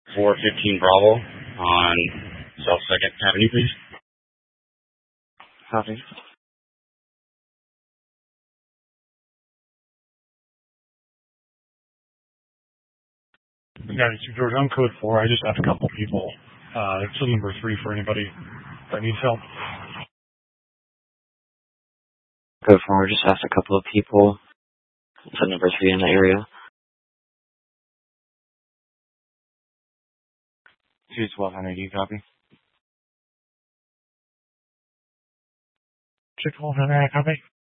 415 Bravo on South 2nd Avenue, please. Copy. Yeah, it's George. I'm code 4. I just have a couple people. It's number 3 for anybody that needs help. Code 4, just asked a couple of people. It's number 3 in the area. Choose 1200, you copy? Check 1200, copy.